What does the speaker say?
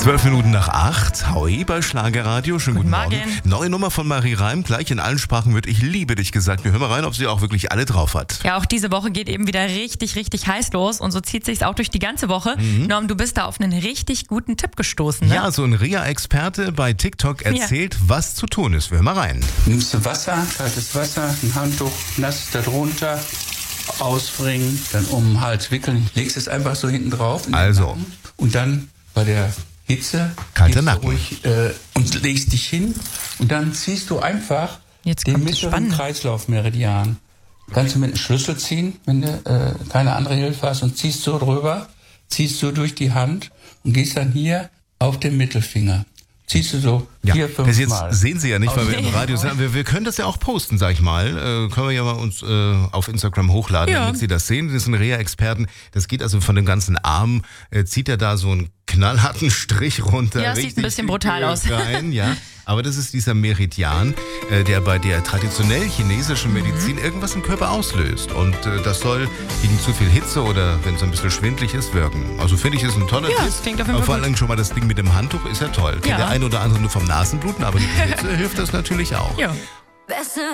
7:12 Howie bei Schlagerradio. Schönen guten Morgen. Neue Nummer von Marie Reim, gleich in allen Sprachen wird Ich liebe dich gesagt. Wir hören mal rein, ob sie auch wirklich alle drauf hat. Ja, auch diese Woche geht eben wieder richtig, richtig heiß los und so zieht sich's auch durch die ganze Woche. Norm, du bist da auf einen richtig guten Tipp gestoßen, ne? Ja, so ein Rea-Experte bei TikTok erzählt, was zu tun ist. Wir hören mal rein. Nimmst du Wasser, kaltes Wasser, ein Handtuch, nass darunter, ausbringen, dann um den Hals wickeln, legst es einfach so hinten drauf. Also. Und dann bei der Hitze kalter Nacken. Ruhig, und legst dich hin und dann ziehst du einfach den mittleren Kreislaufmeridian. Kannst du mit einem Schlüssel ziehen, wenn du keine andere Hilfe hast, und ziehst so drüber, ziehst so durch die Hand und gehst dann hier auf den Mittelfinger. Ziehst du so 4-5 Mal. Jetzt Mal. sehen Sie ja nicht, weil wir im Radio sind. Wir können das ja auch posten, sag ich mal. Können wir ja mal uns auf Instagram hochladen, damit Sie das sehen. Das sind Reha-Experten. Das geht also von dem ganzen Arm, zieht er da so einen knallharten Strich runter. Ja, sieht ein bisschen brutal aus. Rein, ja. Aber das ist dieser Meridian, der bei der traditionell chinesischen Medizin irgendwas im Körper auslöst. Und das soll gegen zu viel Hitze oder wenn es ein bisschen schwindlig ist, wirken. Also finde ich, ist ein toller Tipp. Das klingt auf jeden Fall vor allem schon mal das Ding mit dem Handtuch ist ja toll. Kennt der ein oder andere nur vom Nasenbluten, aber die Hitze hilft das natürlich auch. Ja.